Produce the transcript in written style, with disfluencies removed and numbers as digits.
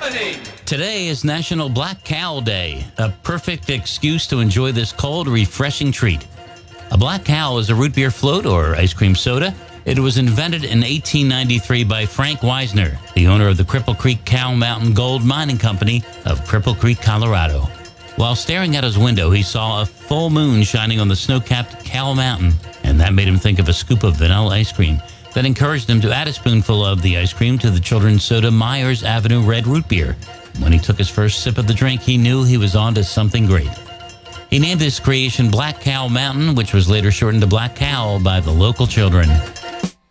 happening? Today is National Black Cow Day, a perfect excuse to enjoy this cold, refreshing treat. A black cow is a root beer float or ice cream soda. It was invented in 1893 by Frank Wisner, the owner of the Cripple Creek Cow Mountain Gold Mining Company of Cripple Creek, Colorado. While staring out his window, he saw a full moon shining on the snow-capped Cow Mountain, and that made him think of a scoop of vanilla ice cream. That encouraged him to add a spoonful of the ice cream to the children's soda Myers Avenue Red Root Beer. When he took his first sip of the drink, he knew he was on to something great. He named his creation Black Cow Mountain, which was later shortened to Black Cow by the local children.